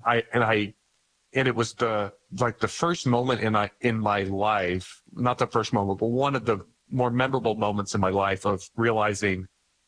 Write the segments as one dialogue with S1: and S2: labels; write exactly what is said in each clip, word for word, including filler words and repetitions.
S1: I, and I, and it was the, like the first moment in my, in my life, not the first moment, but one of the more memorable moments in my life of realizing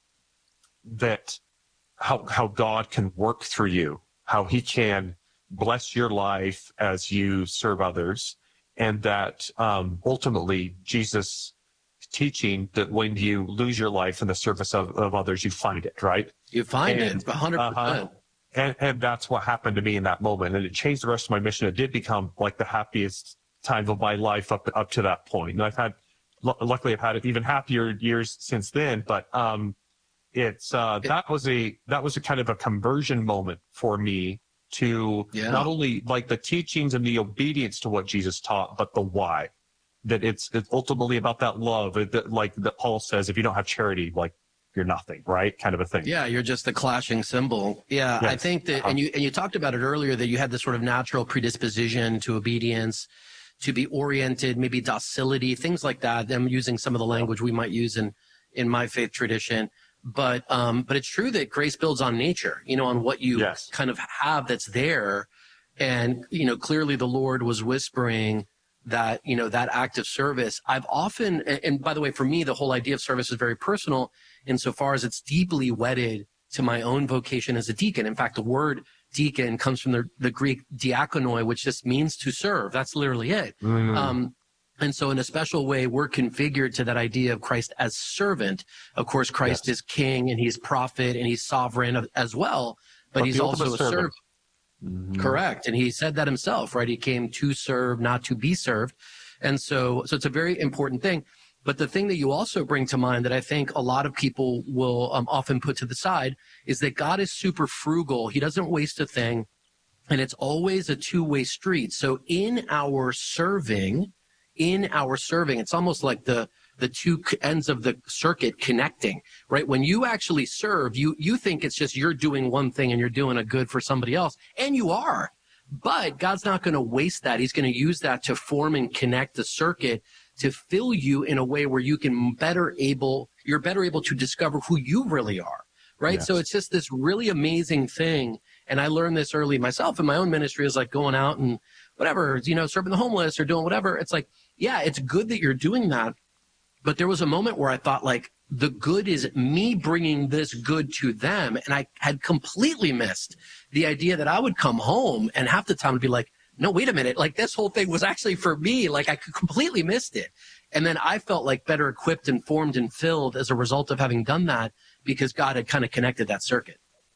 S1: that how, how God can work through you, how he can bless your life as you serve others. And that, um, ultimately Jesus teaching that when you lose your life in the service of, of others, you find it, right?
S2: You find
S1: and,
S2: it, one hundred percent.
S1: Uh-huh. And, and that's what happened to me in that moment. And it changed the rest of my mission. It did become like the happiest time of my life up, up to that point. And I've had, luckily I've had even happier years since then, but, um, it's, uh, that was a, that was a kind of a conversion moment for me to
S2: yeah.
S1: not only like the teachings and the obedience to what Jesus taught, but the why. That it's, it's ultimately about that love, that, like that Paul says, if you don't have charity, like you're nothing, right? Kind of a thing.
S2: Yeah, you're just the clashing cymbal. Yeah,
S1: yes.
S2: I think that, uh-huh. and you and you talked about it earlier, that you had this sort of natural predisposition to obedience, to be oriented, maybe docility, things like that. I'm using some of the language we might use in in my faith tradition, but um, but it's true that grace builds on nature, you know, on what you
S1: yes.
S2: kind of have that's there, and you know, clearly the Lord was whispering that, you know, that act of service. I've often, and by the way, for me, the whole idea of service is very personal insofar as it's deeply wedded to my own vocation as a deacon. In fact, the word deacon comes from the, the Greek diakonoi, which just means to serve. That's literally it.
S1: Mm.
S2: Um, and so in a special way, we're configured to that idea of Christ as servant. Of course, Christ
S1: yes.
S2: is king and he's prophet and he's sovereign as well, but, but he's also a servant. servant.
S1: Mm-hmm.
S2: Correct. And he said that himself, right? He came to serve, not to be served. And so, so it's a very important thing. But the thing that you also bring to mind that I think a lot of people will um, often put to the side is that God is super frugal. He doesn't waste a thing. And it's always a two-way street. So in our serving, in our serving, it's almost like the, the two ends of the circuit connecting, right? When you actually serve, you, you think it's just you're doing one thing and you're doing a good for somebody else. And you are. But God's not going to waste that. He's going to use that to form and connect the circuit to fill you in a way where you can better able, you're better able to discover who you really are, right?
S1: Yes.
S2: So it's just this really amazing thing. And I learned this early myself in my own ministry, is like going out and whatever, you know, serving the homeless or doing whatever. It's like, yeah, it's good that you're doing that. But there was a moment where I thought, like, the good is me bringing this good to them. And I had completely missed the idea that I would come home and half the time would be like, no, wait a minute. Like, this whole thing was actually for me. Like, I completely missed it. And then I felt like better equipped and formed and filled as a result of having done that, because God had kind of connected that circuit.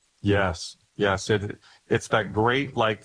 S1: Yes. Yes. It, it's that great, like,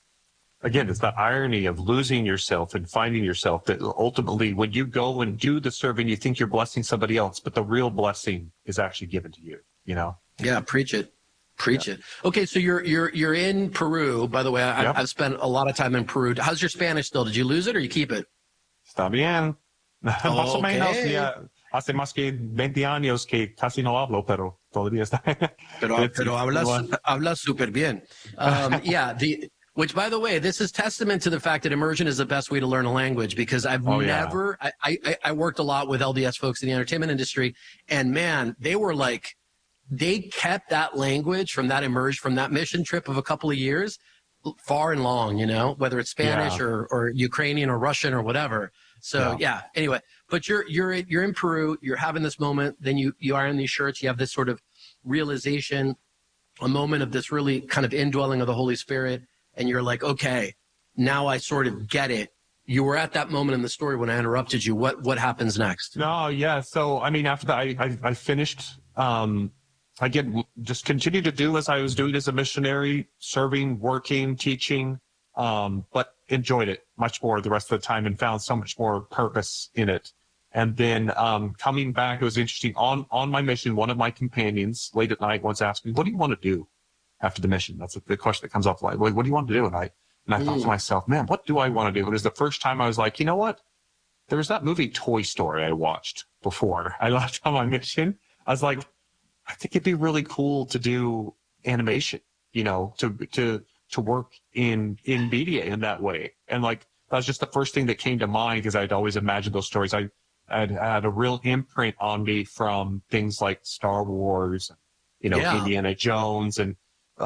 S1: again, it's that irony of losing yourself and finding yourself, that ultimately when you go and do the serving, you think you're blessing somebody else, but the real blessing is actually given to you, you know?
S2: Yeah. Preach it. Preach yeah. it. Okay. So you're, you're, you're in Peru, by the way. I,
S1: yep.
S2: I've spent a lot of time in Peru. How's your Spanish still? Did you lose it or you keep it?
S1: Está bien. Más o
S2: Okay.
S1: menos, ya hace más que veinte años que casi no hablo, pero todavía está.
S2: Pero, pero hablas, hablas super bien. Um, yeah. The, which, by the way, this is testament to the fact that immersion is the best way to learn a language, because I've
S1: oh, yeah.
S2: never, I, I, I worked a lot with L D S folks in the entertainment industry, and man, they were like, they kept that language from that immersion, from that mission trip of a couple of years, far and long, you know, whether it's Spanish
S1: yeah.
S2: or, or Ukrainian or Russian or whatever. So yeah. yeah, anyway, but you're, you're, you're in Peru, you're having this moment, then you, you are in these shirts, you have this sort of realization, a moment of this really kind of indwelling of the Holy Spirit. And you're like, okay, now I sort of get it. You were at that moment in the story when I interrupted you. What, what happens next?
S1: No, yeah. So, I mean, after that, I, I, I finished, um, I get just continued to do as I was doing as a missionary, serving, working, teaching, um, but enjoyed it much more the rest of the time and found so much more purpose in it. And then, um, coming back, it was interesting. On, on my mission, one of my companions late at night once asked me, what do you want to do after the mission? That's the question that comes up. Like, what do you want to do? And I, and I mm. thought to myself, man, what do I want to do? It was the first time I was like, you know what? There was that movie Toy Story I watched before I left on my mission. I was like, I think it'd be really cool to do animation, you know, to, to, to work in, in media in that way. And like, that was just the first thing that came to mind, because I'd always imagined those stories. I, I'd had a real imprint on me from things like Star Wars, you know, yeah. Indiana Jones, and, uh,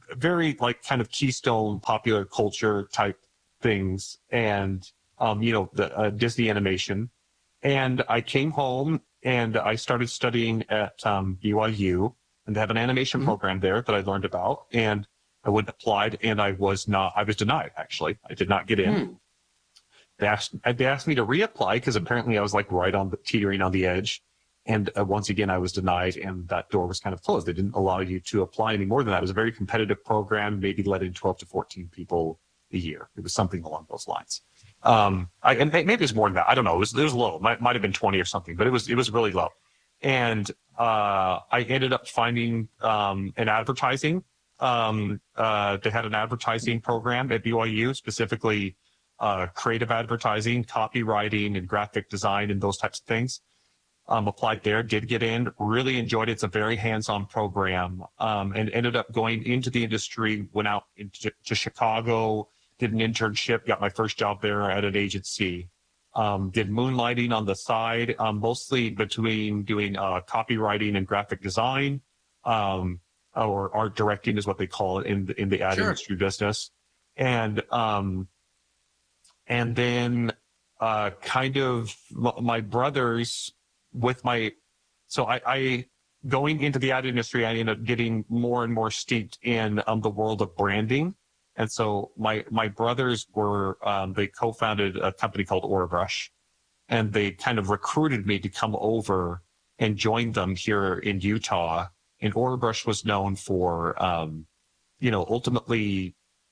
S1: very like kind of keystone popular culture type things, and um, you know, the uh, Disney animation. And I came home and I started studying at um, B Y U, and they have an animation
S2: Mhm.
S1: program there that I learned about. And I went applied, and I was not. I was denied. Actually, I did not get in.
S2: Hmm.
S1: They asked. They asked me to reapply because apparently I was like right on the teetering on the edge. And uh, once again, I was denied, and that door was kind of closed. They didn't allow you to apply any more than that. It was a very competitive program, maybe let in twelve to fourteen people a year. It was something along those lines. Um, I, and maybe it was more than that. I don't know. It was, it was low. It might, might have been twenty or something, but it was, it was really low. And, uh, I ended up finding, um, an advertising, um, uh, they had an advertising program at B Y U, specifically, uh, creative advertising, copywriting and graphic design and those types of things. Um, applied there, did get in, really enjoyed it. It's a very hands-on program, um, and ended up going into the industry, went out into, to Chicago, did an internship, got my first job there at an agency, um, did moonlighting on the side, um, mostly between doing uh, copywriting and graphic design, um, or art directing is what they call it in the, in the ad
S2: Sure.
S1: industry business. And, um, and then uh, kind of my brothers with my, so I, I going into the ad industry, I ended up getting more and more steeped in um, the world of branding. And so my, my brothers were, um, they co-founded a company called Orabrush, and they kind of recruited me to come over and join them here in Utah. And Orabrush was known for, um, you know, ultimately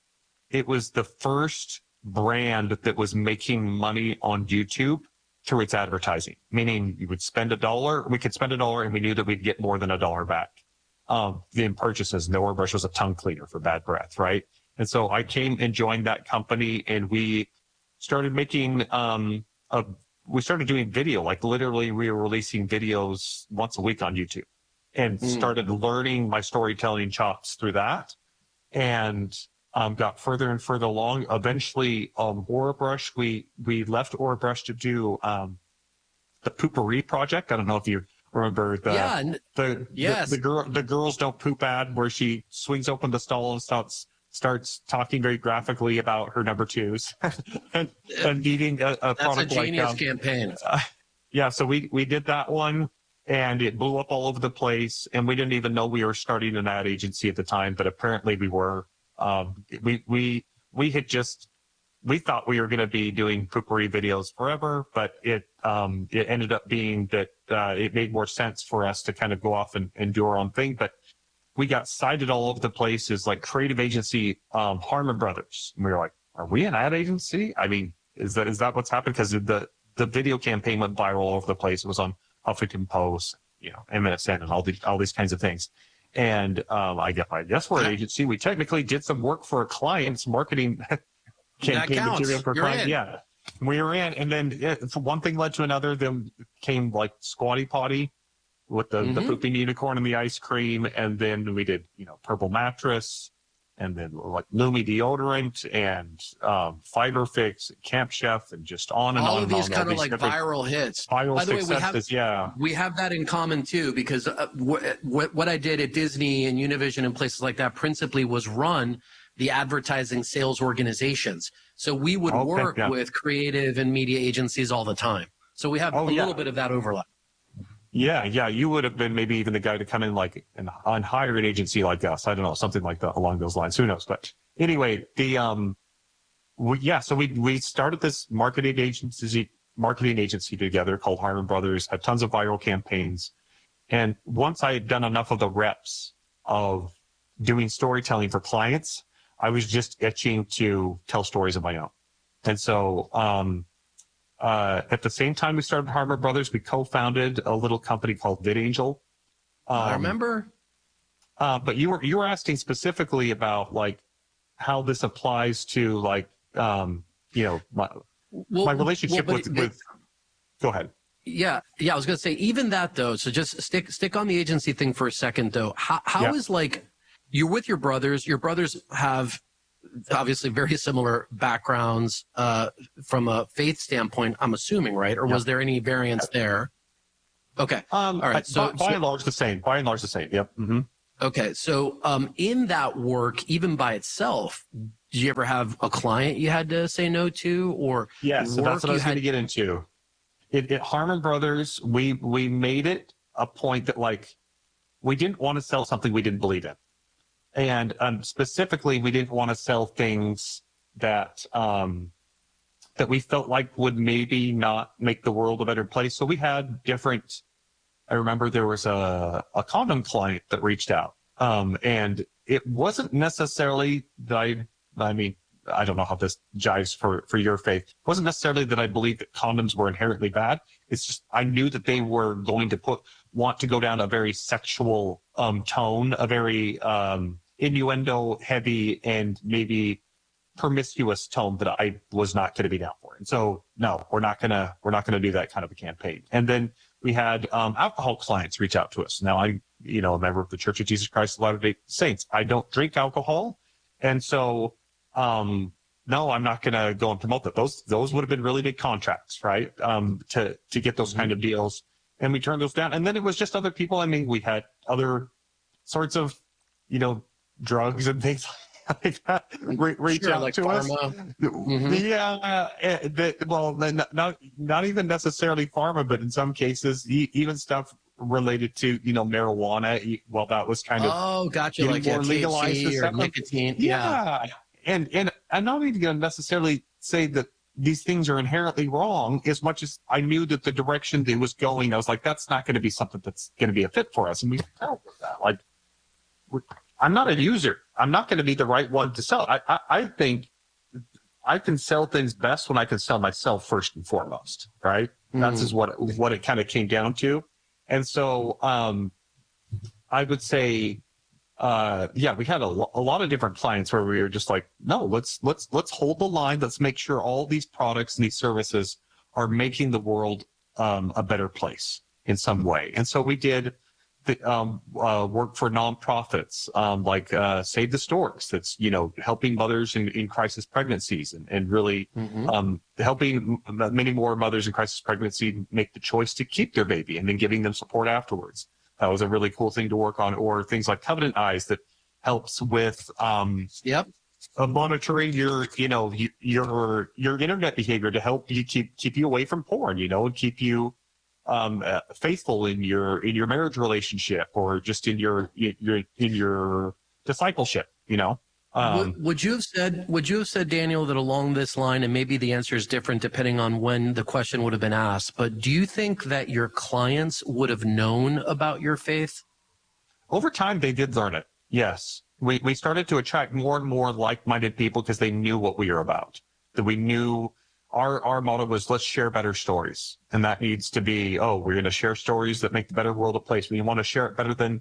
S1: it was the first brand that was making money on YouTube through its advertising, meaning you would spend a dollar, we could spend a dollar and we knew that we'd get more than a dollar back um, in purchases. And the Orabrush was a tongue cleaner for bad breath, right? And so I came and joined that company, and we started making, um, a, we started doing video, like literally we were releasing videos once a week on YouTube, and
S2: Mm.
S1: started learning my storytelling chops through that. And um, got further and further along. Eventually, um, Orabrush, we, we left Orabrush to do um, the Poopery project. I don't know if you remember the,
S2: Yeah. n-
S1: the,
S2: Yes.
S1: the, the, girl, the Girls Don't Poop ad, where she swings open the stall and starts, starts talking very graphically about her number twos and, and needing a, a
S2: That's a
S1: product like
S2: genius
S1: um,
S2: campaign.
S1: uh, yeah, so we, we did that one, and it blew up all over the place, and we didn't even know we were starting an ad agency at the time, but apparently we were. Um, we, we, we had just, we thought we were going to be doing Poopery videos forever, but it, um, it ended up being that, uh, it made more sense for us to kind of go off and, and do our own thing. But we got cited all over the place as like creative agency, um, Harmon Brothers. And we were like, are we an ad agency? I mean, is that, is that what's happened? Because the, the video campaign went viral all over the place. It was on Huffington Post, you know, M S N and all the, all these kinds of things. And um, I guess I guess we're an agency. We technically did some work for a client's marketing campaign
S2: counts.
S1: material for a
S2: You're
S1: client.
S2: in.
S1: Yeah, we were in, and then yeah, one thing led to another. Then came like Squatty Potty with the, the
S2: Mhm.
S1: pooping unicorn and the ice cream, and then we did you know Purple Mattress, and then like Lumi deodorant and um, Fiber Fix, Camp Chef, and just on and
S2: All
S1: on
S2: of
S1: and
S2: these
S1: on.
S2: kind
S1: all
S2: of
S1: these
S2: like
S1: different
S2: viral hits.
S1: viral
S2: By the way, we have
S1: successes. Yeah.
S2: we have that in common too, because uh, wh- wh- what I did at Disney and Univision and places like that principally was run the advertising sales organizations. So we would
S1: Okay,
S2: work
S1: yeah.
S2: with creative and media agencies all the time. So we have
S1: Oh,
S2: a
S1: yeah.
S2: little bit of that overlap.
S1: Yeah, yeah, you would have been maybe even the guy to come in like and, and hire an agency like us. I don't know, something like that along those lines. Who knows? But anyway, the um, we, yeah, so we we started this marketing agency marketing agency together called Harmon Brothers. Had tons of viral campaigns, and once I had done enough of the reps of doing storytelling for clients, I was just itching to tell stories of my own, and so um. Uh, at the same time we started Harmon Brothers, we co-founded a little company called VidAngel. Um,
S2: I remember.
S1: Uh, but you were you were asking specifically about like how this applies to like um, you know my
S2: Well,
S1: my relationship
S2: well,
S1: with
S2: but-
S1: with. Go ahead.
S2: Yeah, yeah. I was going to say even that though. So just stick stick on the agency thing for a second though. How how is
S1: Yeah.
S2: like you're with your brothers? Your brothers have obviously very similar backgrounds uh, from a faith standpoint. I'm assuming, right? Or
S1: Yeah.
S2: was there any variance there? Okay.
S1: Um,
S2: All right.
S1: I-
S2: So,
S1: by, by
S2: so
S1: and large the same. By and large the same. Yep. hmm
S2: Okay. So um, in that work, even by itself, did you ever have a client you had to say no to, or
S1: Yeah, so that's what I was
S2: had...
S1: going to get into. It, at Harmon Brothers, we we made it a point that like we didn't want to sell something we didn't believe in, and um, specifically, we didn't want to sell things that um, that we felt like would maybe not make the world a better place. So we had different. I remember there was a, a condom client that reached out. Um, and it wasn't necessarily that I, I mean, I don't know how this jives for, for your faith. It wasn't necessarily that I believed that condoms were inherently bad. It's just, I knew that they were going to put, want to go down a very sexual, um, tone, a very, um, innuendo heavy and maybe promiscuous tone that I was not going to be down for. And so, no, we're not going to, we're not going to do that kind of a campaign. And then we had um, alcohol clients reach out to us. Now, I, you know, a member of the Church of Jesus Christ of Latter-day Saints. I don't drink alcohol. And so, um, no, I'm not going to go and promote that. Those, those would have been really big contracts, right? Um, to, to get those mm-hmm. kind of deals. And we turned those down. And then it was just other people. I mean, we had other sorts of, you know, drugs and things like that re- reach
S2: sure,
S1: out
S2: like
S1: to
S2: pharma.
S1: us.
S2: Mm-hmm.
S1: Yeah, uh, the, well, not, not not even necessarily pharma, but in some cases, e- even stuff related to you know marijuana. Well, that was kind of
S2: oh, gotcha, like
S1: more
S2: yeah,
S1: legalized
S2: T H C or nicotine.
S1: Yeah. yeah, and and I'm not even going to necessarily say that these things are inherently wrong, as much as I knew that the direction they was going, I was like, that's not going to be something that's going to be a fit for us, and we felt that like. We're, I'm not a user. I'm not going to be the right one to sell. I, I, I think I can sell things best when I can sell myself first and foremost, right? Mm. That's is what, what it kind of came down to. And so, um, I would say, uh, yeah, we had a, lo- a lot of different clients where we were just like, no, let's, let's, let's hold the line. Let's make sure all these products and these services are making the world, um, a better place in some way. And so we did, The, um, uh, work for nonprofits, um, like, uh, Save the Storks. That's, you know, helping mothers in, in crisis pregnancies and, and really, mm-hmm. um, helping m- many more mothers in crisis pregnancy make the choice to keep their baby and then giving them support afterwards. That was a really cool thing to work on. Or things like Covenant Eyes that helps with, um,
S2: yep.
S1: uh, monitoring your, you know, y- your, your internet behavior to help you keep, keep you away from porn, you know, and keep you, um, uh, faithful in your, in your marriage relationship or just in your, your, in your discipleship, you know? Um,
S2: would, would you have said, would you have said, Daniel, that along this line, and maybe the answer is different depending on when the question would have been asked, but do you think that your clients would have known about your faith?
S1: Over time, they did learn it. Yes. We, we started to attract more and more like-minded people because they knew what we were about, that we knew. Our our motto was, let's share better stories. And that needs to be, oh, we're going to share stories that make the better world a place. We want to share it better than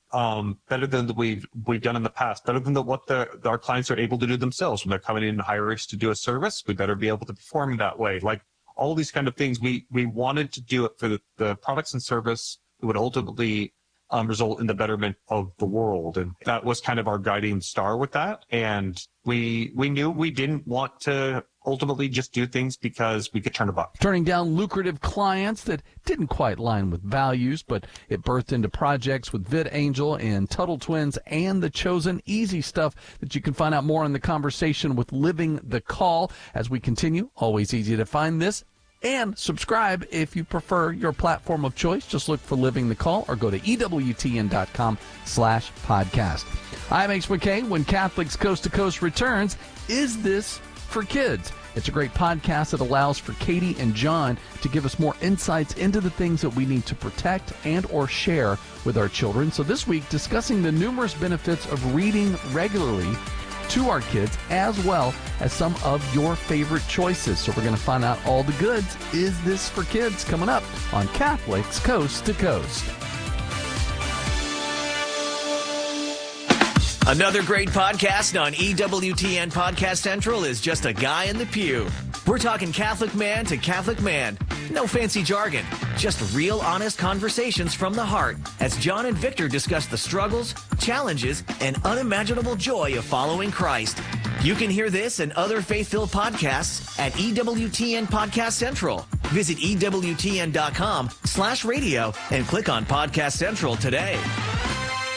S1: um, better than we've we've done in the past, better than the, what the, our clients are able to do themselves. When they're coming in and hire us to do a service, we better be able to perform that way. Like all these kind of things, we we wanted to do it for the, the products and service that would ultimately um, result in the betterment of the world. And that was kind of our guiding star with that. And we we knew we didn't want to ultimately just do things because we could turn a buck.
S3: Turning down lucrative clients that didn't quite line with values, but it birthed into projects with VidAngel and Tuttle Twins and The Chosen. Easy stuff that you can find out more in the conversation with Living the Call. As we continue, always easy to find this and subscribe if you prefer your platform of choice. Just look for Living the Call or go to EWTN.com slash podcast. I'm H. McKay. When Catholics Coast to Coast returns, is this for kids? It's a great podcast that allows for Katie and John to give us more insights into the things that we need to protect and or share with our children. So this week, discussing the numerous benefits of reading regularly to our kids, as well as some of your favorite choices. So we're going to find out all the goods. Is this for kids? Coming up on Catholics Coast to Coast.
S4: Another great podcast on E W T N Podcast Central is Just a Guy in the Pew. We're talking Catholic man to Catholic man. No fancy jargon, just real honest conversations from the heart as John and Victor discuss the struggles, challenges, and unimaginable joy of following Christ. You can hear this and other faith-filled podcasts at E W T N Podcast Central. Visit EWTN.com slash radio and click on Podcast Central today.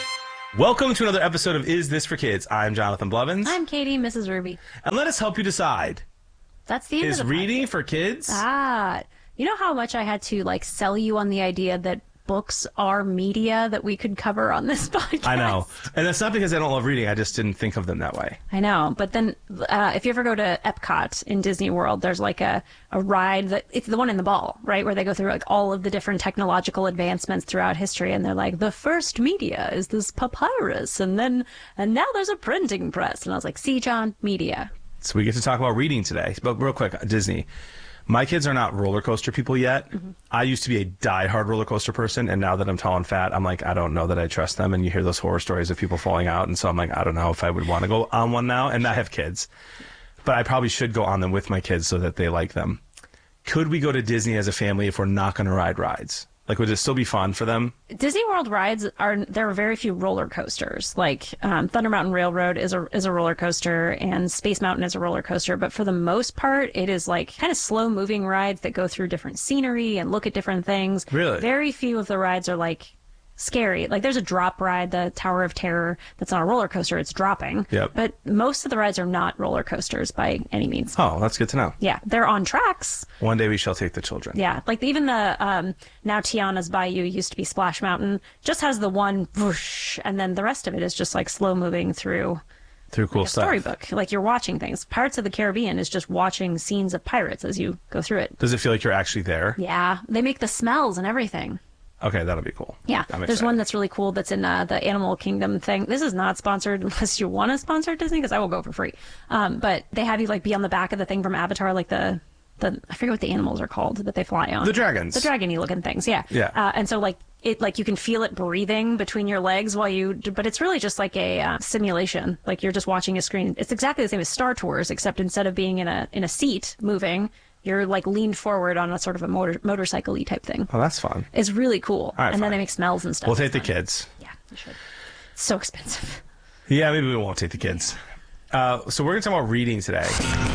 S5: Welcome to another episode of Is This for Kids? I'm Jonathan Blevins.
S6: I'm Katie, Missus Ruby.
S5: And let us help you decide.
S6: That's the end
S5: Is
S6: of the
S5: reading
S6: podcast.
S5: for kids?
S6: Ah, you know how much I had to like sell you on the idea that books are media that we could cover on this podcast?
S5: I know. And that's not because I don't love reading. I just didn't think of them that way.
S6: I know. But then uh, if you ever go to Epcot in Disney World, there's like a, a ride that it's the one in the ball, right? Where they go through like all of the different technological advancements throughout history. And they're like, the first media is this papyrus. And then, and now there's a printing press. And I was like, see, John, media.
S5: So we get to talk about reading today. But real quick, Disney. My kids are not roller coaster people yet. Mm-hmm. I used to be a diehard roller coaster person, and now that I'm tall and fat, I'm like, I don't know that I trust them. And you hear those horror stories of people falling out, and so I'm like, I don't know if I would want to go on one now. And I have kids, but I probably should go on them with my kids so that they like them. Could we go to Disney as a family if we're not going to ride rides? Like, would it still be fun for them?
S6: Disney World rides are there are very few roller coasters. Like um, Thunder Mountain Railroad is a is a roller coaster, and Space Mountain is a roller coaster. But for the most part, it is like kind of slow moving rides that go through different scenery and look at different things.
S5: Really?
S6: Very few of the rides are like scary. Like there's a drop ride, the Tower of Terror, that's not a roller coaster, it's dropping.
S5: Yep.
S6: But most of the rides are not roller coasters by any means.
S5: Oh, that's good to know.
S6: Yeah, they're on tracks.
S5: One day we shall take the children.
S6: Yeah, like even the um, now Tiana's Bayou used to be Splash Mountain, just has the one whoosh, and then the rest of it is just like slow moving through
S5: Through cool
S6: like a
S5: stuff.
S6: storybook. Like you're watching things. Pirates of the Caribbean is just watching scenes of pirates as you go through it.
S5: Does it feel like you're actually there?
S6: Yeah, they make the smells and everything.
S5: Okay, that'll be cool.
S6: Yeah,
S5: I'm
S6: there's
S5: excited.
S6: one that's really cool that's in uh, the Animal Kingdom thing. This is not sponsored unless you want to sponsor Disney, because I will go for free. Um, but they have you like be on the back of the thing from Avatar, like the, the I forget what the animals are called that they fly on.
S5: The dragons.
S6: The dragony looking things, yeah.
S5: Yeah.
S6: Uh, and so like it like you can feel it breathing between your legs while you, but it's really just like a uh, simulation. Like you're just watching a screen. It's exactly the same as Star Tours, except instead of being in a in a seat moving, you're like leaned forward on a sort of a motor motorcycle-y type thing.
S5: Oh, that's fun.
S6: It's really cool.
S5: All right,
S6: and
S5: fine.
S6: then they make smells and stuff.
S5: We'll take
S6: It's
S5: the
S6: fun.
S5: kids.
S6: Yeah, you should. It's so expensive.
S5: Yeah, maybe we won't take the kids. Uh, so we're going to talk about reading today.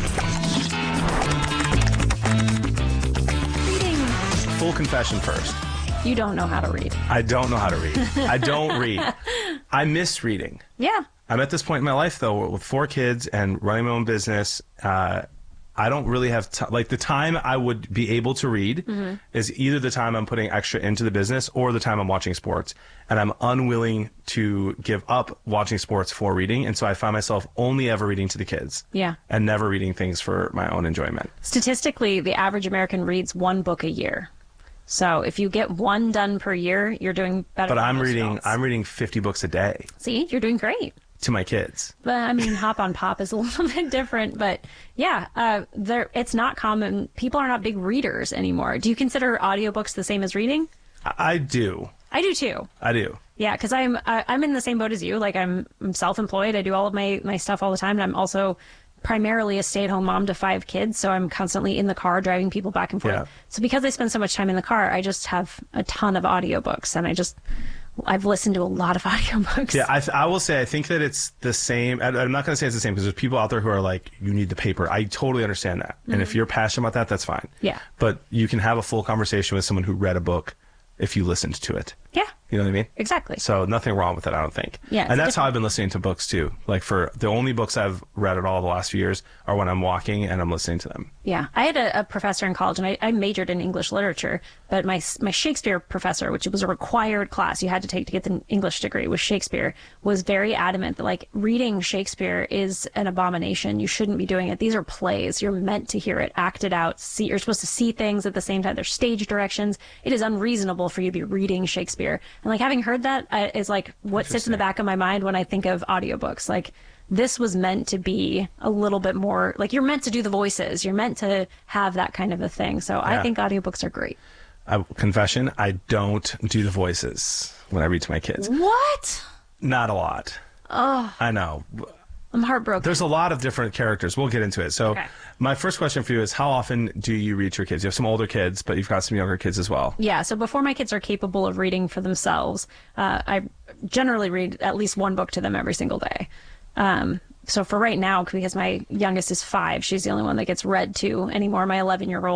S6: Reading.
S5: Full confession first.
S6: You don't know how to read.
S5: I don't know how to read. I don't read. I miss reading.
S6: Yeah.
S5: I'm at this point in my life, though, with four kids and running my own business. Uh, I don't really have time. Like, the time I would be able to read mm-hmm. is either the time I'm putting extra into the business or the time I'm watching sports. And I'm unwilling to give up watching sports for reading. And so I find myself only ever reading to the kids.
S6: Yeah.
S5: And never reading things for my own enjoyment.
S6: Statistically, the average American reads one book a year. So if you get one done per year, you're doing better.
S5: But
S6: than
S5: I'm
S6: most
S5: reading,
S6: adults.
S5: I'm reading fifty books a day
S6: See, you're doing great.
S5: to my kids.
S6: But I mean, Hop on Pop is a little bit different. But yeah, uh, there it's not common. People are not big readers anymore. Do you consider audiobooks the same as reading?
S5: I, I do.
S6: I do too.
S5: I do.
S6: Yeah, because I'm I, I'm in the same boat as you. Like I'm, I'm self-employed. I do all of my my stuff all the time, and I'm also primarily a stay-at-home mom to five kids. So I'm constantly in the car driving people back and forth.
S5: Yeah.
S6: So because I spend so much time in the car, I just have a ton of audiobooks, and I just I've listened to a lot of audiobooks.
S5: Yeah, I, th- I will say I think that it's the same. I, I'm not going to say it's the same because there's people out there who are like, you need the paper. I totally understand that. Mm-hmm. And if you're passionate about that, that's fine.
S6: Yeah.
S5: But you can have a full conversation with someone who read a book if you listened to it.
S6: Yeah.
S5: You know what I mean?
S6: Exactly.
S5: So nothing wrong with it, I don't think.
S6: Yeah, it's
S5: and
S6: a
S5: that's how
S6: different-
S5: I've been listening to books too. Like for the only books I've read at all the last few years are when I'm walking and I'm listening to them.
S6: Yeah, I had a, a professor in college, and I, I majored in English literature. But my my Shakespeare professor, which was a required class you had to take to get the English degree, was Shakespeare, was very adamant that like reading Shakespeare is an abomination. You shouldn't be doing it. These are plays. You're meant to hear it acted out. See, you're supposed to see things at the same time. There's stage directions. It is unreasonable for you to be reading Shakespeare. And like having heard that uh, is like what sits in the back of my mind when I think of audiobooks. Like, this was meant to be a little bit more like you're meant to do the voices. You're meant to have that kind of a thing. So
S5: Yeah.
S6: I think audiobooks are great.
S5: I, confession, I don't do the voices when I read to my kids.
S6: What?
S5: Not a lot.
S6: Oh,
S5: I know.
S6: I'm heartbroken.
S5: There's a lot of different characters. We'll get into it. So
S6: Okay.
S5: my first question for you is, how often do you read to your kids? You have some older kids, but you've got some younger kids as well.
S6: Yeah, so before my kids are capable of reading for themselves, uh, I generally read at least one book to them every single day. Um, so for right now, because my youngest is five, she's the only one that gets read to anymore. My eleven-year-old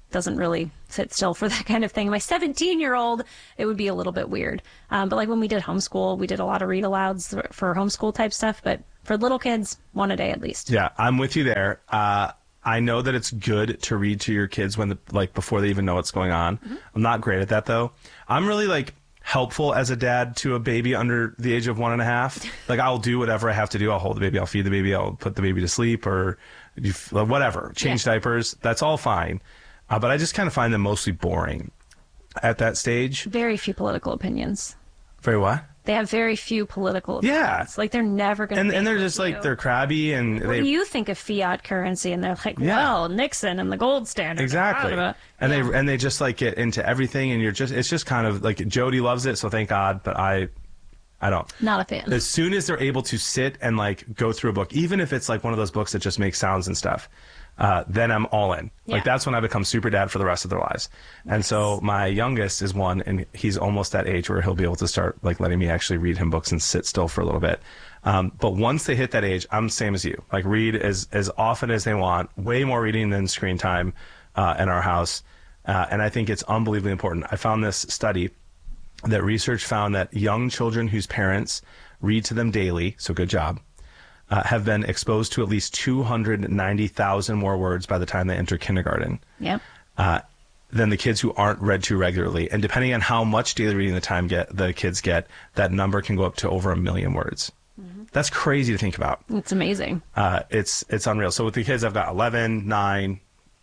S6: doesn't really sit still for that kind of thing. My seventeen year old, it would be a little bit weird. Um, but like when we did homeschool, we did a lot of read alouds for homeschool type stuff. But for little kids, one a day at least.
S5: Yeah, I'm with you there. Uh, I know that it's good to read to your kids when the, like before they even know what's going on. Mm-hmm. I'm not great at that though. I'm really like helpful as a dad to a baby under the age of one and a half. Like I'll do whatever I have to do. I'll hold the baby, I'll feed the baby, I'll put the baby to sleep or whatever, change yeah. diapers. That's all fine. Uh, but I just kind of find them mostly boring at that stage.
S6: Very few political opinions.
S5: Very what?
S6: They have very few political opinions.
S5: Yeah.
S6: Like they're never going to
S5: And, and they're just like, they're crabby and
S6: what
S5: they...
S6: do you think of fiat currency? And they're like,
S5: Yeah.
S6: well, Nixon and the gold standard.
S5: Exactly.
S6: Blah, blah, blah.
S5: And
S6: Yeah.
S5: they and they just like get into everything and you're just, it's just kind of like Jody loves it. So thank God. But I, I don't.
S6: Not a fan.
S5: As soon as they're able to sit and like go through a book, even if it's like one of those books that just makes sounds and stuff, uh, then I'm all in.
S6: Yeah.
S5: Like that's when I become super dad for the rest of their lives. And so my youngest is one, and he's almost that age where he'll be able to start like letting me actually read him books and sit still for a little bit. Um, but once they hit that age, I'm the same as you. Like read as as often as they want. Way more reading than screen time uh, in our house. Uh, and I think it's unbelievably important. I found this study that research found that young children whose parents read to them daily, so good job, uh, have been exposed to at least two hundred ninety thousand more words by the time they enter kindergarten
S6: Yep.
S5: uh, than the kids who aren't read to regularly. And depending on how much daily reading the time get the kids get, that number can go up to over a million words. Mm-hmm. That's crazy to think about.
S6: It's amazing.
S5: Uh, it's it's unreal. So with the kids, I've got eleven, nine,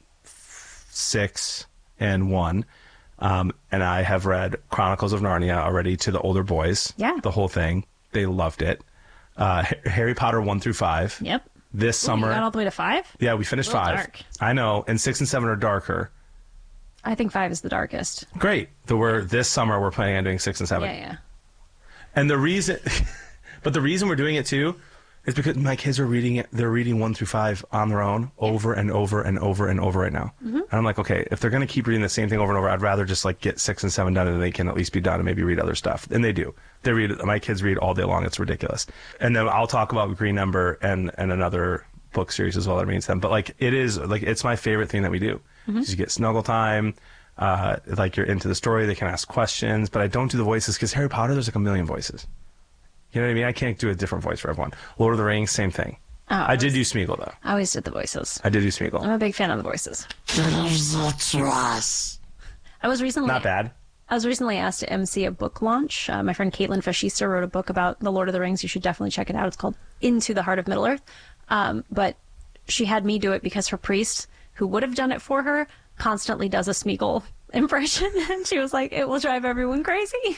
S5: six, and one. Um, and I have read Chronicles of Narnia already to the older boys.
S6: Yeah.
S5: The whole thing. They loved it. Uh, Harry Potter one through five.
S6: Yep.
S5: This
S6: Ooh,
S5: summer.
S6: you got all the way to five?
S5: Yeah, we finished
S6: A little
S5: five.
S6: dark.
S5: I know. And six and seven are darker.
S6: I think five is the darkest.
S5: Great. So we're, this summer, we're planning on doing six and seven.
S6: Yeah, yeah.
S5: And the reason, but the reason we're doing it too is because my kids are reading it. They're reading one through five on their own over and over and over and over right now. Mm-hmm. And I'm like, okay, if they're going to keep reading the same thing over and over, I'd rather just like get six and seven done and they can at least be done and maybe read other stuff. And they do. They read, my kids read all day long. It's ridiculous. And then I'll talk about Green Number and, and another book series as well that means them. But like, it is like, it's my favorite thing that we do. Mm-hmm. You get snuggle time. Uh, like you're into the story. They can ask questions, but I don't do the voices because Harry Potter, there's like a million voices. You know what I mean? I can't do a different voice for everyone. Lord of the Rings, same thing.
S6: Oh,
S5: I did do Smeagol, though.
S6: I always did the voices.
S5: I did do Smeagol.
S6: I'm a big fan of the voices. I was recently
S5: Not bad.
S6: I was recently asked to M C a book launch. Uh, my friend Caitlin Fascista wrote a book about the Lord of the Rings. You should definitely check it out. It's called Into the Heart of Middle Earth. Um, but she had me do it because her priest, who would have done it for her, constantly does a Smeagol impression. And she was like, it will drive everyone crazy.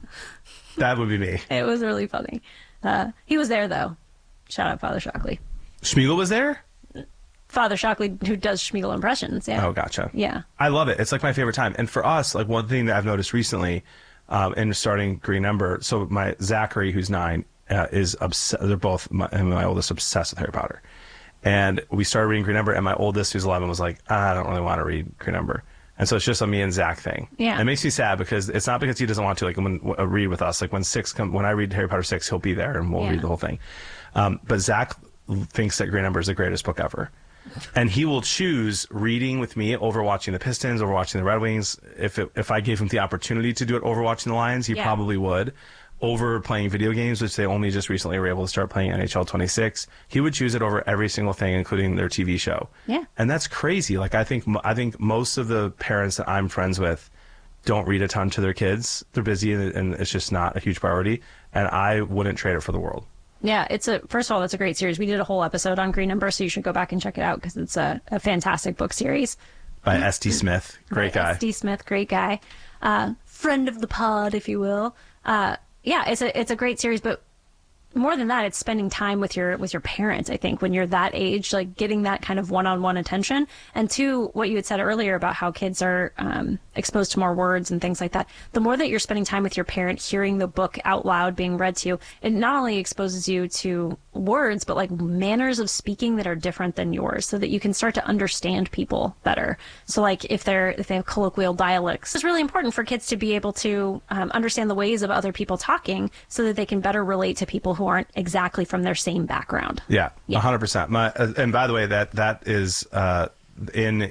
S5: That would be me.
S6: It was really funny. Uh, he was there, though. Shout out Father Shockley.
S5: Smeagol was there?
S6: Father Shockley, who does Smeagol impressions. Yeah.
S5: Oh, gotcha.
S6: Yeah.
S5: I love it. It's like my favorite time. And for us, like one thing that I've noticed recently um, in starting Green Ember, so my Zachary, who's nine, uh, is obsessed. They're both, my, and my oldest, obsessed with Harry Potter. And we started reading Green Ember, and my oldest, who's eleven, was like, I don't really want to read Green Ember. And so it's just a me and Zach thing.
S6: Yeah.
S5: And it makes me sad because it's not because he doesn't want to, like, when uh, read with us. Like, when six come, when I read Harry Potter six, he'll be there and we'll
S6: Yeah.
S5: read the whole thing. Um, but Zach thinks that Green Ember is the greatest book ever. And he will choose reading with me over watching the Pistons, over watching the Red Wings. If it, if I gave him the opportunity to do it over watching the Lions, he
S6: Yeah.
S5: probably would. Over playing video games, which they only just recently were able to start playing N H L twenty-six, he would choose it over every single thing, including their T V show.
S6: Yeah.
S5: And that's crazy. Like, I think I think most of the parents that I'm friends with don't read a ton to their kids. They're busy, and, and it's just not a huge priority. And I wouldn't trade it for the world.
S6: Yeah, it's a first of all, that's a great series. We did a whole episode on Green Ember, so you should go back and check it out because it's a, a fantastic book series.
S5: By S D Smith. Great guy.
S6: S D Smith, great guy. Uh, friend of the pod, if you will. Uh, yeah, it's a it's a great series, but more than that, it's spending time with your with your parents. I think when you're that age, like getting that kind of one-on-one attention, and two, what you had said earlier about how kids are um, exposed to more words and things like that. The more that you're spending time with your parent, hearing the book out loud being read to you, it not only exposes you to words, but like manners of speaking that are different than yours, so that you can start to understand people better. So like if they're if they have colloquial dialects, it's really important for kids to be able to um, understand the ways of other people talking, so that they can better relate to people who aren't exactly from their same background.
S5: Yeah,
S6: Yeah.
S5: one hundred percent. My, uh, and by the way, that that is uh, in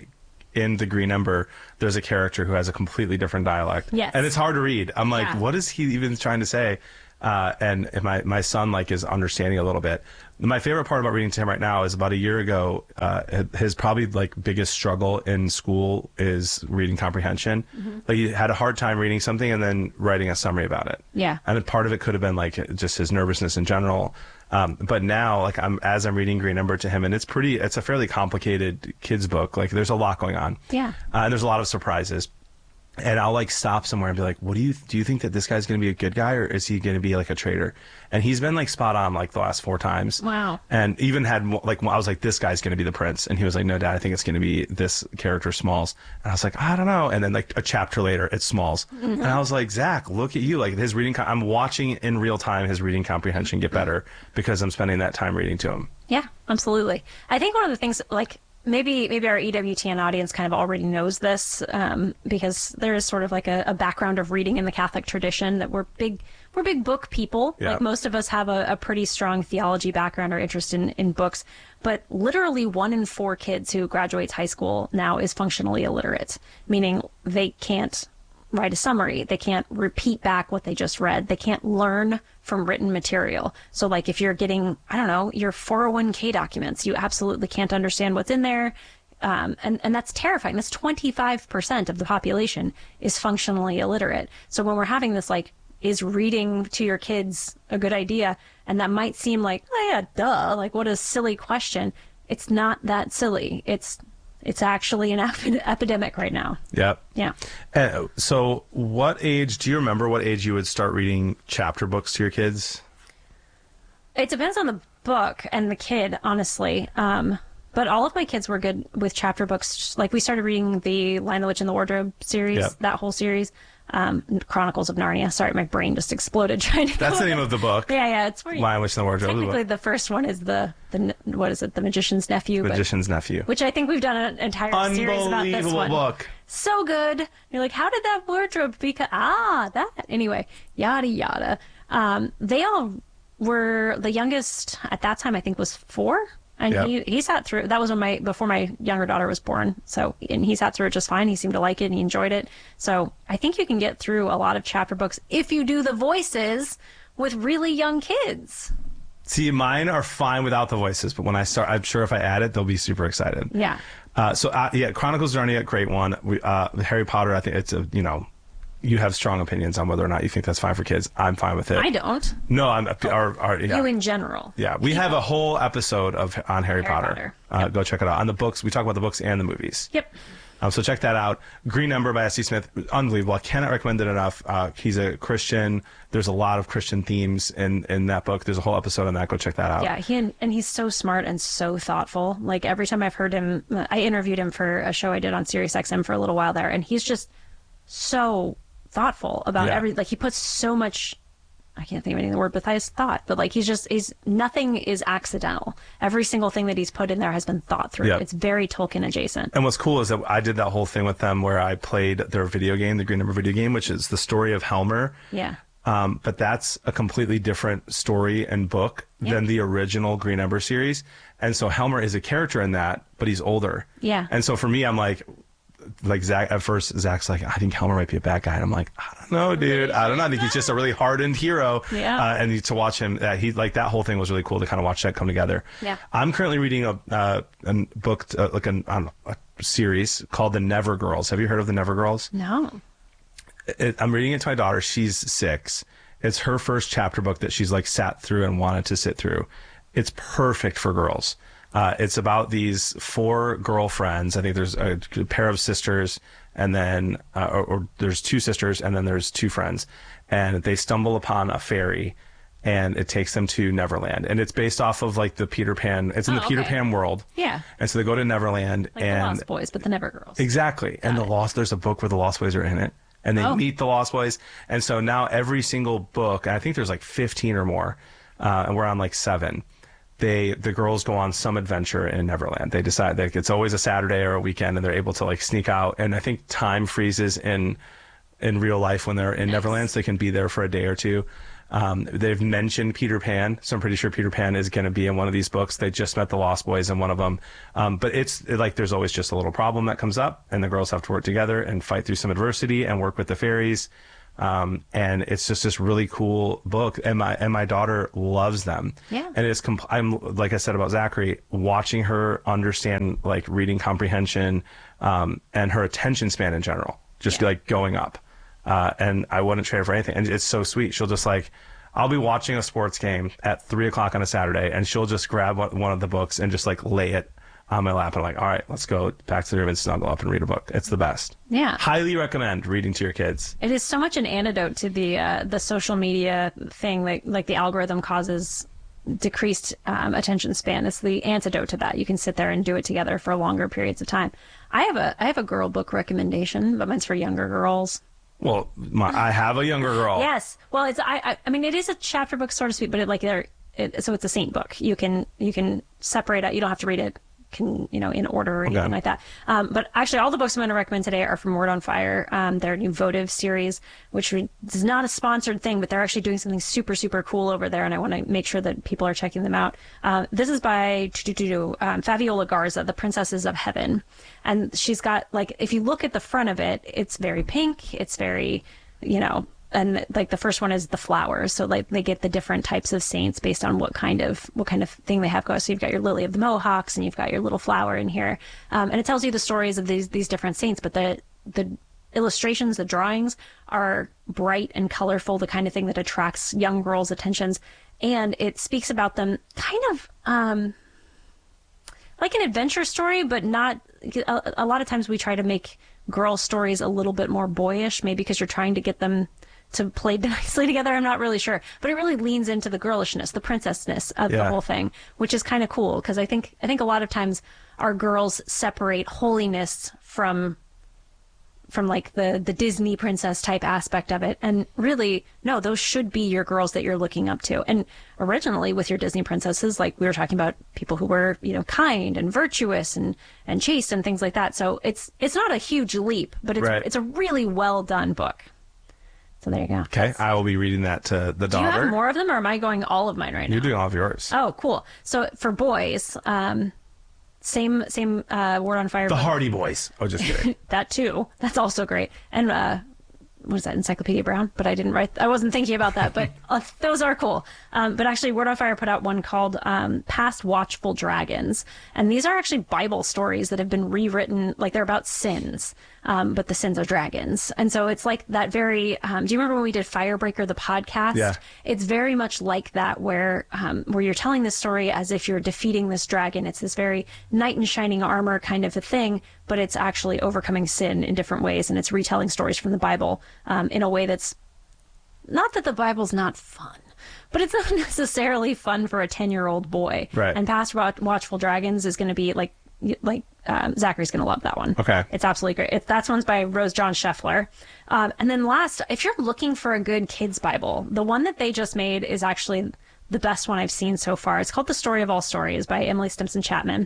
S5: in the Green Ember, there's a character who has a completely different dialect.
S6: Yes.
S5: And it's hard to read. I'm like,
S6: Yeah.
S5: what is he even trying to say? Uh, and and my, my son like is understanding a little bit. My favorite part about reading to him right now is about a year ago, uh, his probably like biggest struggle in school is reading comprehension. Mm-hmm. Like he had a hard time reading something and then writing a summary about it.
S6: Yeah.
S5: And then part of it could have been like just his nervousness in general. Um, but now, like I'm as I'm reading Green Ember to him, and it's pretty, it's a fairly complicated kids book. Like there's a lot going on.
S6: Yeah.
S5: Uh, and there's a lot of surprises. And I'll like stop somewhere and be like, what do you, do you think that this guy's going to be a good guy or is he going to be like a traitor? And he's been like spot on like the last four times.
S6: Wow.
S5: And even had like, I was like, this guy's going to be the prince. And he was like, no, Dad, I think it's going to be this character Smalls. And I was like, I don't know. And then like a chapter later, it's Smalls. Mm-hmm. And I was like, Zach, look at you. Like his reading, com- I'm watching in real time his reading comprehension get better because I'm spending that time reading to him.
S6: Yeah, absolutely. I think one of the things, like, maybe maybe our E W T N audience kind of already knows this, um, because there is sort of like a, a background of reading in the Catholic tradition that we're big we're big book people.
S5: Yeah.
S6: Like most of us have a, a pretty strong theology background or interest in, in books. But literally one in four kids who graduates high school now is functionally illiterate, meaning they can't write a summary. They can't repeat back what they just read. They can't learn from written material. So like if you're getting, I don't know, your four oh one k documents, you absolutely can't understand what's in there. Um, and, and that's terrifying. That's twenty-five percent of the population is functionally illiterate. So when we're having this, like, is reading to your kids a good idea? And that might seem like, oh yeah, duh, like what a silly question. It's not that silly. It's It's actually an ep- epidemic right now.
S5: Yep.
S6: Yeah.
S5: Uh, so what age, do you remember what age you would start reading chapter books to your kids?
S6: It depends on the book and the kid, honestly. Um, but all of my kids were good with chapter books. Like we started reading the Lion, the Witch, and the Wardrobe series,
S5: Yep.
S6: that whole series. Um, Chronicles of Narnia. Sorry, my brain just exploded trying to.
S5: That's
S6: go
S5: the name of the book.
S6: Yeah, yeah. It's where you,
S5: Lion, Witch, and the Wardrobe.
S6: technically the first one is the the what is it? The Magician's Nephew. but-
S5: Magician's Nephew.
S6: Which I think we've done an entire series about this
S5: Unbelievable
S6: one.
S5: book.
S6: So good. You're like, how did that wardrobe become? Ah, that. Anyway, yada yada. Um, they all were, the youngest at that time I think was four, and
S5: Yep.
S6: he he sat through. That was when my before my younger daughter was born. So and he sat through it just fine. He seemed to like it and he enjoyed it. So I think you can get through a lot of chapter books if you do the voices with really young kids.
S5: See, mine are fine without the voices, but when I start, I'm sure if I add it, they'll be super excited.
S6: Yeah.
S5: Uh, so uh, yeah, Chronicles of Narnia, great one. We, uh, Harry Potter, I think it's a, you know, you have strong opinions on whether or not you think that's fine for kids. I'm fine with it.
S6: I don't.
S5: No, I'm. Our, our, yeah.
S6: You in general.
S5: Yeah, we have a whole episode of on Harry,
S6: Harry
S5: Potter.
S6: Potter.
S5: Uh,
S6: Yep.
S5: Go check it out. On the books, we talk about the books and the movies.
S6: Yep.
S5: Um, so check that out. Green Ember by S C Smith, unbelievable. I cannot recommend it enough. Uh, he's a Christian. There's a lot of Christian themes in, in that book. There's a whole episode on that. Go check that out.
S6: Yeah, he and, and he's so smart and so thoughtful. Like every time I've heard him, I interviewed him for a show I did on Sirius X M for a little while there, and he's just so thoughtful about
S5: Yeah.
S6: every. Like he puts so much. I can't think of any of the word besides thought, but like he's just he's nothing is accidental. Every single thing that he's put in there has been thought through.
S5: Yeah.
S6: It's very Tolkien adjacent.
S5: And what's cool is that I did that whole thing with them where I played their video game, the Green Ember video game, which is the story of Helmer.
S6: Yeah.
S5: Um, but that's a completely different story and book
S6: Yeah.
S5: than the original Green Ember series. And so Helmer is a character in that, but he's older.
S6: Yeah.
S5: And so for me, I'm like, like Zach, at first, Zach's like, I think Helmer might be a bad guy. And I'm like, I don't know, dude. I don't know. I think he's just a really hardened hero.
S6: Yeah.
S5: Uh, and to watch him, uh, he like that whole thing was really cool to kind of watch that come together.
S6: Yeah.
S5: I'm currently reading a, uh, a book, uh, like an, I don't know, a series called The Never Girls. Have you heard of The Never Girls?
S6: No.
S5: It, I'm reading it to my daughter. She's six. It's her first chapter book that she's like sat through and wanted to sit through. It's perfect for girls. Uh, it's about these four girlfriends. I think there's a pair of sisters, and then uh, or, or there's two sisters, and then there's two friends, and they stumble upon a fairy, and it takes them to Neverland. And it's based off of like the Peter Pan. It's in
S6: Oh,
S5: the Peter
S6: okay.
S5: Pan world.
S6: Yeah.
S5: And so they go to Neverland,
S6: Like the
S5: and
S6: Lost Boys, but the Never Girls.
S5: exactly. And the Lost, there's a book where the Lost Boys are in it, and they
S6: Oh.
S5: meet the Lost Boys. And so now every single book, and I think there's like fifteen or more, uh, and we're on like seven. They, the girls go on some adventure in Neverland. They decide that it's always a Saturday or a weekend, and they're able to like sneak out. And I think time freezes in, in real life when they're in
S6: Nice.
S5: Neverland, so they can be there for a day or two. Um, they've mentioned Peter Pan, so I'm pretty sure Peter Pan is going to be in one of these books. They just met the Lost Boys in one of them. Um, but it's like there's always just a little problem that comes up, and the girls have to work together and fight through some adversity and work with the fairies. Um, and it's just this really cool book, and my and my daughter loves them.
S6: Yeah.
S5: And it's compl- I'm like I said about Zachary, watching her understand like reading comprehension, um, and her attention span in general, just
S6: Yeah.
S5: like going up. Uh, and I wouldn't trade it for anything. And it's so sweet. She'll just like, I'll be watching a sports game at three o'clock on a Saturday, and she'll just grab one, one of the books and just like lay it on my lap. And I'm like, all right, let's go back to the room and snuggle up and read a book. It's the best.
S6: Yeah.
S5: Highly recommend reading to your kids.
S6: It is so much an antidote to the uh, the social media thing, like like the algorithm causes decreased um, attention span. It's the antidote to that. You can sit there and do it together for longer periods of time. I have a I have a girl book recommendation, but mine's for younger girls.
S5: Well, my, I have a younger girl.
S6: Yes. Well, it's I, I I mean it is a chapter book, so to speak, but it, like they're it, so it's a saint book. You can you can separate out. You don't have to read it, can you know in order or anything
S5: Okay.
S6: like that. Um, but actually, all the books I'm going to recommend today are from Word on Fire. Um, their new votive series, which is not a sponsored thing, but they're actually doing something super super cool over there, and I want to make sure that people are checking them out. Uh, this is by um, Fabiola Garza, The Princesses of Heaven, and she's got like if you look at the front of it, it's very pink. It's very you know, and like the first one is the flowers. So like they get the different types of saints based on what kind of, what kind of thing they have going. So you've got your Lily of the Mohawks and you've got your little flower in here. Um, and it tells you the stories of these, these different saints, but the, the illustrations, the drawings are bright and colorful, the kind of thing that attracts young girls' attentions. And it speaks about them kind of, um, like an adventure story, but not a, a lot of times we try to make girl stories a little bit more boyish, maybe because you're trying to get them to play nicely together. I'm not really sure, but it really leans into the girlishness, the princessness of
S5: Yeah.
S6: the whole thing, which is kind of cool. Cause I think, I think a lot of times our girls separate holiness from from like the the Disney princess type aspect of it. And really, no, those should be your girls that you're looking up to. And originally with your Disney princesses, like we were talking about people who were, you know, kind and virtuous and, and chaste and things like that. So it's it's not a huge leap, but it's
S5: Right.
S6: it's a really well done book. So there you go.
S5: Okay, I will be reading that to the
S6: Do you
S5: daughter.
S6: have more of them or am I going all of mine right now?
S5: You're doing all of yours.
S6: Oh, cool. So for boys, um, same same uh, Word on Fire.
S5: The
S6: book.
S5: Hardy Boys. Oh, just kidding.
S6: That too. That's also great. And uh, what is that, Encyclopedia Brown? But I didn't write. I wasn't thinking about that. But uh, those are cool. Um, but actually, Word on Fire put out one called um, "Past Watchful Dragons," and these are actually Bible stories that have been rewritten. Like they're about sins, um, but the sins are dragons. And so it's like that very. Um, do you remember when we did Firebreaker, the podcast?
S5: Yeah.
S6: It's very much like that, where um, where you're telling this story as if you're defeating this dragon. It's this very knight in shining armor kind of a thing, but it's actually overcoming sin in different ways, and it's retelling stories from the Bible um, in a way that's not that the Bible's not fun, but it's not necessarily fun for a ten-year-old boy.
S5: Right.
S6: And Past Watch- Watchful Dragons is going to be like like um, Zachary's going to love that one.
S5: Okay.
S6: It's absolutely great. It, that one's by Rose John Scheffler. Um, and then last, if you're looking for a good kids Bible, the one that they just made is actually the best one I've seen so far. It's called The Story of All Stories by Emily Stimson Chapman.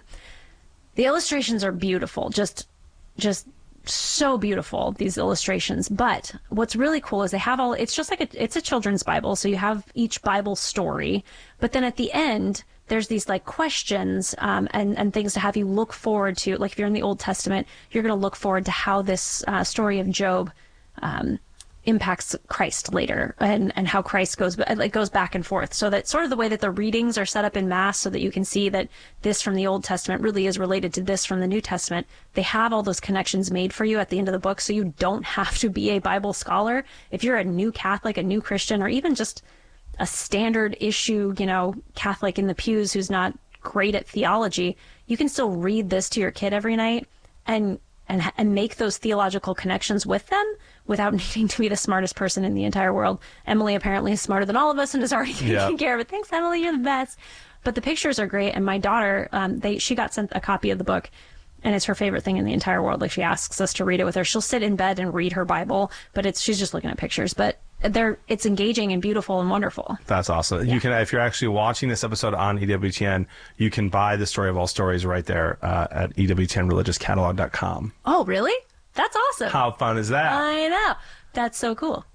S6: The illustrations are beautiful, just just so beautiful, these illustrations. But what's really cool is they have all, it's just like a, it's a children's Bible. So you have each Bible story, but then at the end, there's these like questions um, and, and things to have you look forward to. Like if you're in the Old Testament, you're going to look forward to how this uh, story of Job um, impacts Christ later, and, and how Christ goes, it goes back and forth. So that's sort of the way that the readings are set up in Mass, so that you can see that this from the Old Testament really is related to this from the New Testament. They have all those connections made for you at the end of the book, so you don't have to be a Bible scholar. If you're a new Catholic, a new Christian, or even just a standard issue, you know, Catholic in the pews who's not great at theology, you can still read this to your kid every night and and and make those theological connections with them without needing to be the smartest person in the entire world. Emily apparently is smarter than all of us and is already taking
S5: Yeah.
S6: care of it. Thanks, Emily, you're the best. But the pictures are great, and my daughter, um, they she got sent a copy of the book, and it's her favorite thing in the entire world. Like, she asks us to read it with her. She'll sit in bed and read her Bible, but it's she's just looking at pictures. But they're it's engaging and beautiful and wonderful.
S5: That's awesome. You can, if you're actually watching this episode on E W T N, you can buy the Story of All Stories right there uh, at E W T N religious catalog dot com.
S6: Oh, really? That's awesome.
S5: How fun is that?
S6: I know. That's so cool.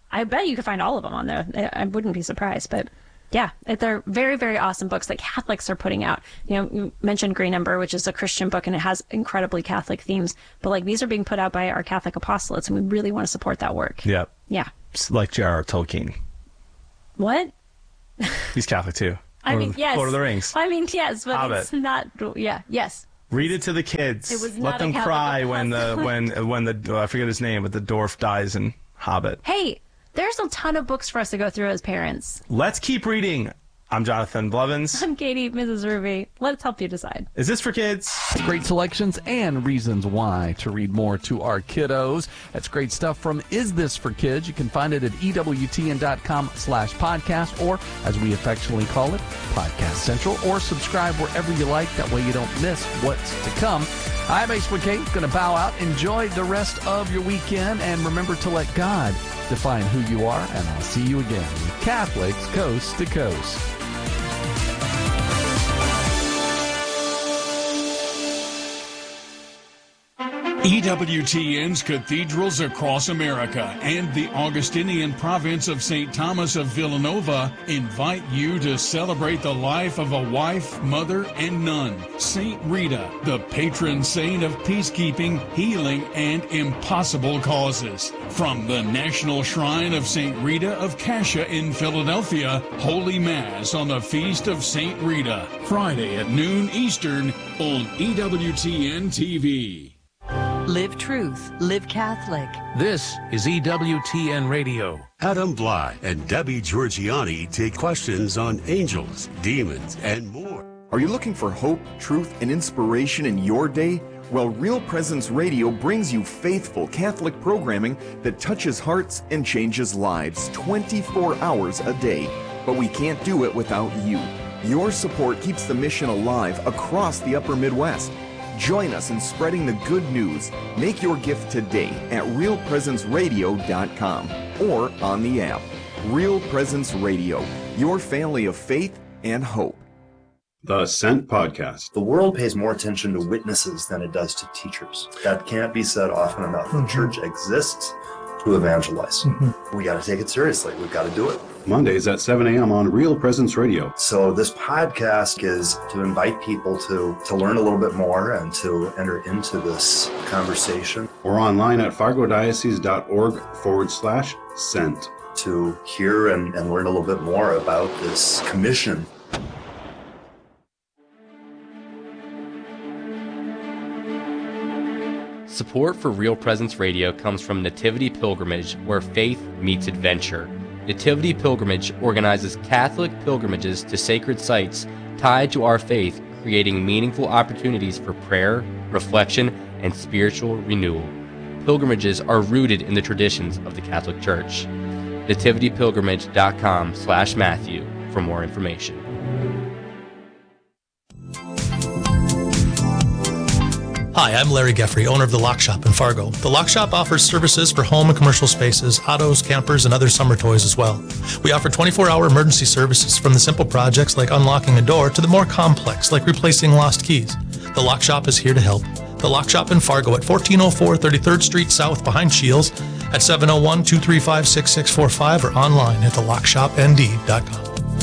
S6: I bet you could find all of them on there. I, I wouldn't be surprised, but yeah, they're very, very awesome books that Catholics are putting out. You know, you mentioned Green Ember, which is a Christian book, and it has incredibly Catholic themes. But like these are being put out by our Catholic apostolates, and we really want to support that work.
S5: Yeah.
S6: Yeah.
S5: It's like J R R. Tolkien.
S6: What?
S5: He's Catholic too.
S6: I
S5: Lord
S6: mean,
S5: of,
S6: yes.
S5: Lord of the Rings.
S6: I mean, yes, but
S5: Hobbit.
S6: It's not. Yeah. Yes.
S5: Read it to the kids.
S6: It was
S5: Let
S6: not
S5: them
S6: a Catholic
S5: cry when the
S6: apostolate.
S5: when when the oh, I forget his name, but the dwarf dies in Hobbit.
S6: Hey, there's a ton of books for us to go through as parents.
S5: Let's keep reading. I'm Jonathan Blevins.
S6: I'm Katie, Missus Ruby. Let's help you decide.
S5: Is this for kids?
S3: Great selections and reasons why to read more to our kiddos. That's great stuff from Is This for Kids? You can find it at E W T N dot com slash podcast, or as we affectionately call it, Podcast Central, or subscribe wherever you like. That way you don't miss what's to come. I'm Ace McKay. Going to bow out. Enjoy the rest of your weekend, and remember to let God define who you are, and I'll see you again with Catholics Coast to Coast.
S7: E W T N's cathedrals across America and the Augustinian province of Saint Thomas of Villanova invite you to celebrate the life of a wife, mother, and nun, Saint Rita, the patron saint of peacekeeping, healing, and impossible causes. From the National Shrine of Saint Rita of Cascia in Philadelphia, Holy Mass on the Feast of Saint Rita, Friday at noon Eastern on E W T N T V.
S8: Live truth. Live Catholic.
S9: This is E W T N Radio.
S10: Adam Bly and Debbie Georgiani take questions on angels, demons, and more.
S11: Are you looking for hope, truth, and inspiration in your day? Well, Real Presence Radio brings you faithful Catholic programming that touches hearts and changes lives twenty-four hours a day. But we can't do it without you. Your support keeps the mission alive across the upper Midwest. Join us in spreading the good news. Make your gift today at real presence radio dot com or on the app. Real Presence Radio, your family of faith and hope.
S10: The Sent Podcast.
S12: The world pays more attention to witnesses than it does to teachers. That can't be said often enough. Mm-hmm. The church exists to evangelize. Mm-hmm. We got to take it seriously. We've got to do it.
S10: Mondays at seven a.m. on Real Presence Radio.
S12: So this podcast is to invite people to, to learn a little bit more and to enter into this conversation.
S10: Or online at fargodiocese.org forward slash sent.
S12: To hear and, and learn a little bit more about this commission.
S13: Support for Real Presence Radio comes from Nativity Pilgrimage, where faith meets adventure. Nativity Pilgrimage organizes Catholic pilgrimages to sacred sites tied to our faith, creating meaningful opportunities for prayer, reflection, and spiritual renewal. Pilgrimages are rooted in the traditions of the Catholic Church. nativity pilgrimage dot com slash Matthew for more information.
S14: Hi, I'm Larry Geffrey, owner of The Lock Shop in Fargo. The Lock Shop offers services for home and commercial spaces, autos, campers, and other summer toys as well. We offer twenty-four hour emergency services, from the simple projects like unlocking a door to the more complex like replacing lost keys. The Lock Shop is here to help. The Lock Shop in Fargo at fourteen oh four thirty-third Street South behind Shields, at seven oh one, two three five, six six four five, or online at the lock shop n d dot com.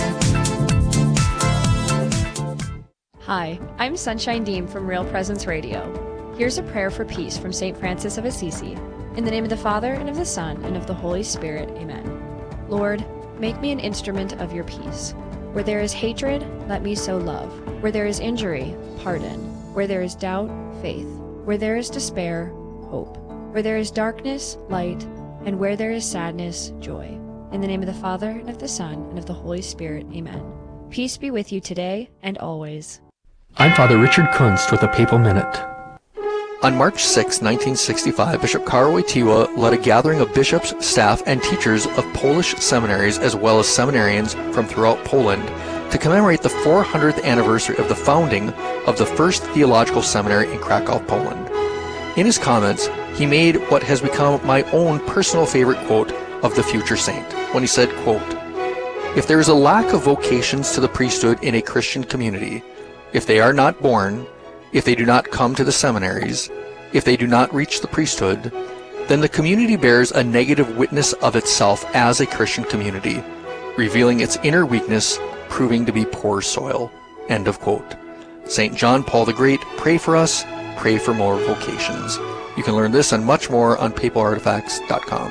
S15: Hi, I'm Sunshine Deem from Real Presence Radio. Here's a prayer for peace from Saint Francis of Assisi. In the name of the Father, and of the Son, and of the Holy Spirit, amen. Lord, make me an instrument of your peace. Where there is hatred, let me sow love. Where there is injury, pardon. Where there is doubt, faith. Where there is despair, hope. Where there is darkness, light. And where there is sadness, joy. In the name of the Father, and of the Son, and of the Holy Spirit, amen. Peace be with you today and always.
S16: I'm Father Richard Kunst with a Papal Minute. On March sixth, nineteen sixty-five, Bishop Karol Wojtyła led a gathering of bishops, staff, and teachers of Polish seminaries as well as seminarians from throughout Poland to commemorate the four hundredth anniversary of the founding of the first theological seminary in Krakow, Poland. In his comments, he made what has become my own personal favorite quote of the future saint, when he said, quote, "If there is a lack of vocations to the priesthood in a Christian community, if they are not born, if they do not come to the seminaries, if they do not reach the priesthood, then the community bears a negative witness of itself as a Christian community, revealing its inner weakness, proving to be poor soil. End of quote. Saint John Paul the Great, pray for us, pray for more vocations. You can learn this and much more on papal artifacts dot com.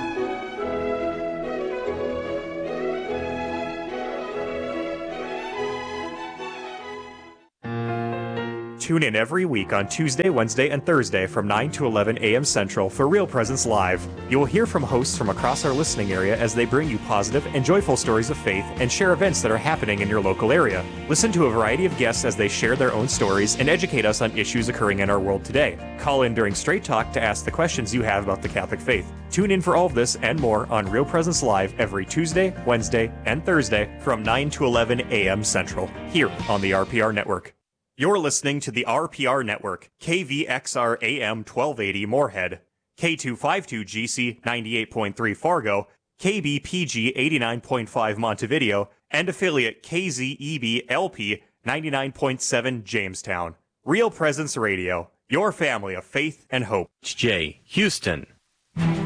S17: Tune in every week on Tuesday, Wednesday, and Thursday from nine to eleven a.m. Central for Real Presence Live. You will hear from hosts from across our listening area as they bring you positive and joyful stories of faith and share events that are happening in your local area. Listen to a variety of guests as they share their own stories and educate us on issues occurring in our world today. Call in during Straight Talk to ask the questions you have about the Catholic faith. Tune in for all of this and more on Real Presence Live every Tuesday, Wednesday, and Thursday from nine to eleven a.m. Central, here on the R P R Network. You're listening to the R P R Network, K V X R A M twelve eighty Moorhead, K two fifty-two G C ninety-eight point three Fargo, K B P G eighty-nine point five Montevideo, and affiliate K Z E B L P ninety-nine point seven Jamestown. Real Presence Radio, your family of faith and hope.
S18: J. Houston.